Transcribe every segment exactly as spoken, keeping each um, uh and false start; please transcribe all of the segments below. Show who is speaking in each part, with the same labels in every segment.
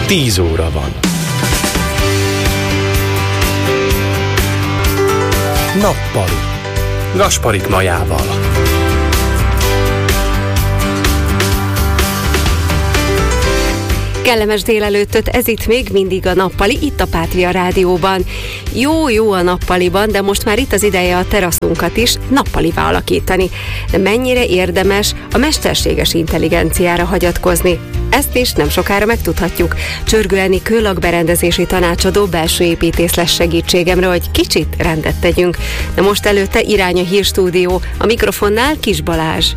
Speaker 1: tíz óra van. Nappali. Gasparik Majával.
Speaker 2: Kellemes délelőttöt, ez itt még mindig a Nappali, itt a Pátria Rádióban. Jó-jó a nappaliban, de most már itt az ideje a teraszunkat is nappalivá alakítani. De mennyire érdemes a mesterséges intelligenciára hagyatkozni? Ezt is nem sokára megtudhatjuk. Csörgő Enni kőlakberendezési tanácsadó belső építész lesz segítségemre, hogy kicsit rendet tegyünk. De most előtte irány a hírstúdió, a mikrofonnál Kis Balázs.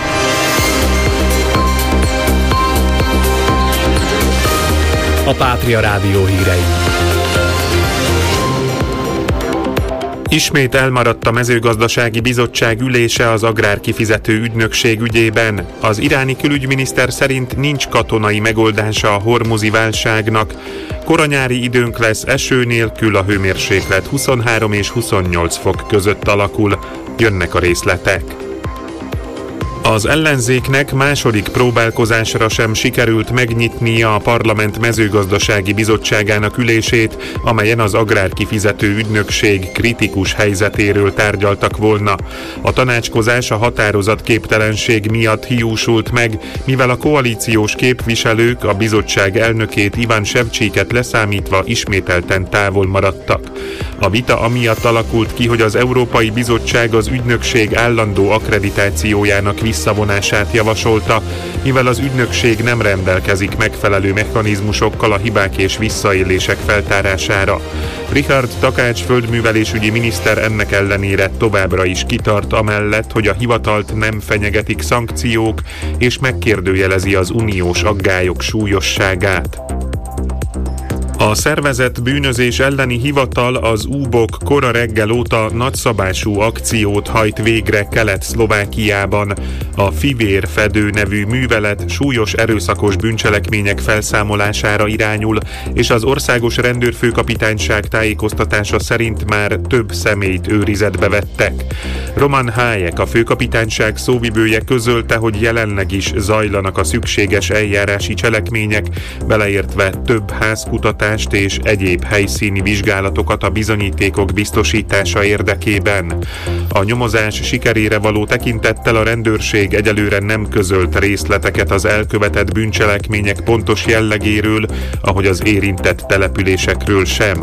Speaker 1: A Pátria Rádió hírei.
Speaker 3: Ismét elmaradt a mezőgazdasági bizottság ülése az agrárkifizető ügynökség ügyében. Az iráni külügyminiszter szerint nincs katonai megoldása a hormuzi válságnak. Koranyári időnk lesz, eső nélkül, a hőmérséklet huszonhárom és huszonnyolc fok között alakul. Jönnek a részletek. Az ellenzéknek második próbálkozásra sem sikerült megnyitnia a Parlament mezőgazdasági bizottságának ülését, amelyen az agrárkifizető ügynökség kritikus helyzetéről tárgyaltak volna. A tanácskozás a határozatképtelenség miatt hiúsult meg, mivel a koalíciós képviselők a bizottság elnökét, Iván Sevcsiket leszámítva ismételten távol maradtak. A vita amiatt alakult ki, hogy az Európai Bizottság az ügynökség állandó akkreditációjának visszavonását javasolta, mivel az ügynökség nem rendelkezik megfelelő mechanizmusokkal a hibák és visszaélések feltárására. Richard Takács földművelésügyi miniszter ennek ellenére továbbra is kitart amellett, hogy a hivatalt nem fenyegetik szankciók, és megkérdőjelezi az uniós aggályok súlyosságát. A szervezett bűnözés elleni hivatal az ú-bok kora reggel óta nagyszabású akciót hajt végre Kelet-Szlovákiában. A Fivérfedő nevű művelet súlyos erőszakos bűncselekmények felszámolására irányul, és az országos rendőrfőkapitányság tájékoztatása szerint már több személyt őrizetbe vettek. Roman Hájek, a főkapitányság szóvivője közölte, hogy jelenleg is zajlanak a szükséges eljárási cselekmények, beleértve több házkutatást és egyéb helyszíni vizsgálatokat a bizonyítékok biztosítása érdekében. A nyomozás sikerére való tekintettel a rendőrség egyelőre nem közölt részleteket az elkövetett bűncselekmények pontos jellegéről, ahogy az érintett településekről sem.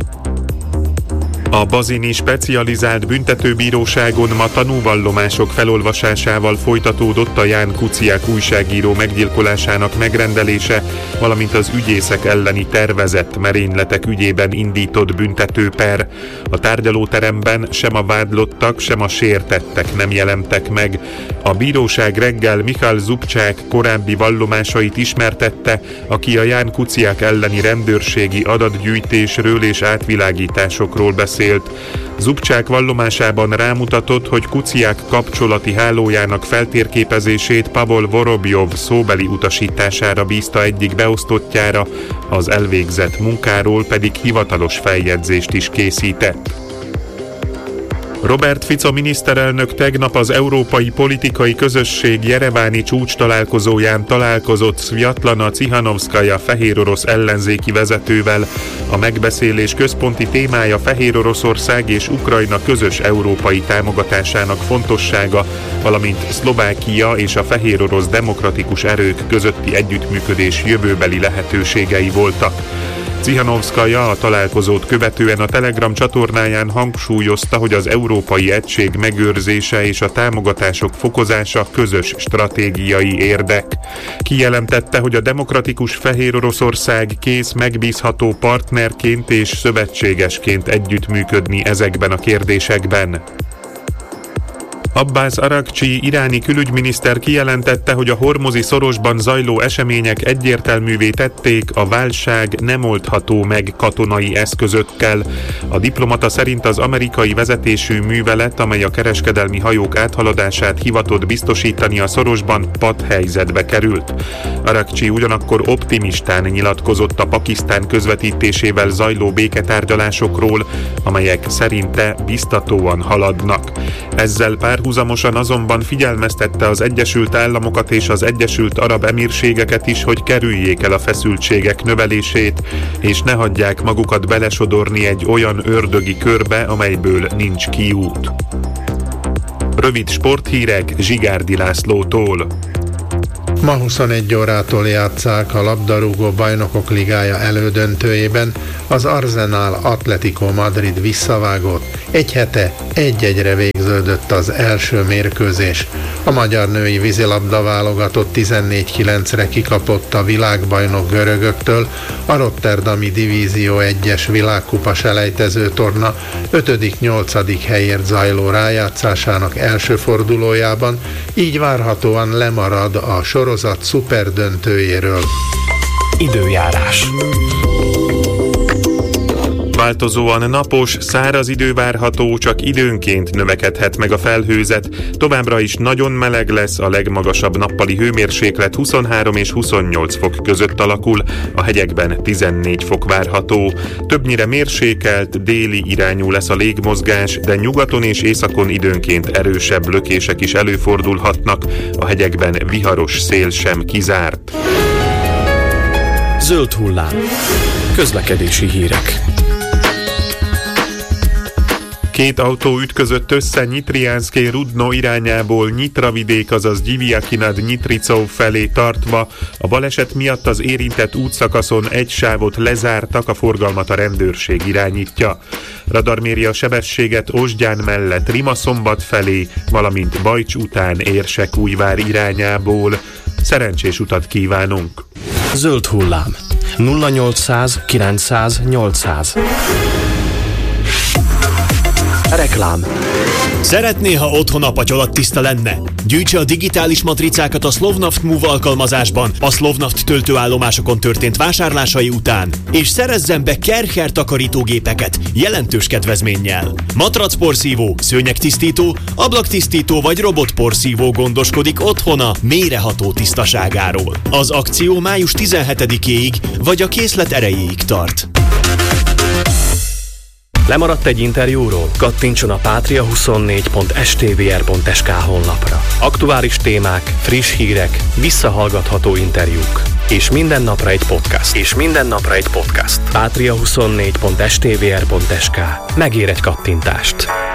Speaker 3: A bazini specializált büntetőbíróságon ma tanúvallomások felolvasásával folytatódott a Ján Kuciak újságíró meggyilkolásának megrendelése, valamint az ügyészek elleni tervezett merényletek ügyében indított büntetőper. A tárgyalóteremben sem a vádlottak, sem a sértettek nem jelentek meg. A bíróság reggel Michal Zubcsák korábbi vallomásait ismertette, aki a Ján Kuciak elleni rendőrségi adatgyűjtésről és átvilágításokról beszélt. Zubcsák vallomásában rámutatott, hogy Kuciak kapcsolati hálójának feltérképezését Pavol Vorobjov szóbeli utasítására bízta egyik beosztottjára, az elvégzett munkáról pedig hivatalos feljegyzést is készített. Robert Fico miniszterelnök tegnap az Európai Politikai Közösség jereváni csúcs találkozóján találkozott Szvjatlana Cihanovszkaja fehérorosz ellenzéki vezetővel. A megbeszélés központi témája Fehéroroszország és Ukrajna közös európai támogatásának fontossága, valamint Szlovákia és a fehérorosz demokratikus erők közötti együttműködés jövőbeli lehetőségei voltak. Cihanovszkaja a találkozót követően a Telegram csatornáján hangsúlyozta, hogy az európai egység megőrzése és a támogatások fokozása közös stratégiai érdek. Kijelentette, hogy a demokratikus Fehéroroszország kész megbízható partnerként és szövetségesként együttműködni ezekben a kérdésekben. Abbás Arakcsi iráni külügyminiszter kijelentette, hogy a hormuzi szorosban zajló események egyértelművé tették, a válság nem oldható meg katonai eszközökkel. A diplomata szerint az amerikai vezetésű művelet, amely a kereskedelmi hajók áthaladását hivatott biztosítani a szorosban, patthelyzetbe került. Arakcsi ugyanakkor optimistán nyilatkozott a Pakisztán közvetítésével zajló béketárgyalásokról, amelyek szerinte biztatóan haladnak. Ezzel pár Párhuzamosan azonban figyelmeztette az Egyesült Államokat és az Egyesült Arab Emírségeket is, hogy kerüljék el a feszültségek növelését, és ne hagyják magukat belesodorni egy olyan ördögi körbe, amelyből nincs kiút. Rövid sporthírek Zsigárdi Lászlótól.
Speaker 4: Ma huszonegy órától játsszák a labdarúgó bajnokok ligája elődöntőjében, az Arsenal Atletico Madrid visszavágott. Egy hete egy-egyre végződött az első mérkőzés. A magyar női vízilabda válogatott tizennégy kilencre kikapott a világbajnok görögöktől, a rotterdami Divízió egyes világkupa selejtező torna ötödik-nyolcadik helyért zajló rájátszásának első fordulójában, így várhatóan lemarad a sorozat szuperdöntőjéről.
Speaker 1: Időjárás.
Speaker 3: Változóan napos, száraz idő várható, csak időnként növekedhet meg a felhőzet. Továbbra is nagyon meleg lesz, a legmagasabb nappali hőmérséklet huszonhárom és huszonnyolc fok között alakul, a hegyekben tizennégy fok várható. Többnyire mérsékelt, déli irányú lesz a légmozgás, de nyugaton és északon időnként erősebb lökések is előfordulhatnak, a hegyekben viharos szél sem kizárt.
Speaker 1: Zöld hullám. Közlekedési hírek.
Speaker 3: Két autó ütközött össze Nyitriánszké-Rudno irányából Nyitravidék, azaz Gyiviakinad-Nyitricov felé tartva. A baleset miatt az érintett útszakaszon egy sávot lezártak, a forgalmat a rendőrség irányítja. Radar méri a sebességet Osgyán mellett Rimaszombat felé, valamint Bajcs után Érsekújvár irányából. Szerencsés utat kívánunk!
Speaker 1: Zöld hullám. nulla nyolcszáz kilencszáz nyolcszáz. Reklám.
Speaker 5: Szeretné, ha otthon apaty tiszta lenne? Gyűjtse a digitális matricákat a Slovnaft Move alkalmazásban a Slovnaft töltőállomásokon történt vásárlásai után, és szerezzen be Kercher takarítógépeket jelentős kedvezménnyel. Matracporszívó, szőnyegtisztító, ablaktisztító vagy robotporszívó gondoskodik otthona mélyreható tisztaságáról. Az akció május tizenhetedikéig vagy a készlet erejéig tart.
Speaker 1: Lemaradt egy interjúról? Kattintson a patria huszonnégy pont s t v r pont s k honlapra. Aktuális témák, friss hírek, visszahallgatható interjúk. És minden napra egy podcast. És minden napra egy podcast. patria huszonnégy pont s t v r pont s k. Megér egy kattintást.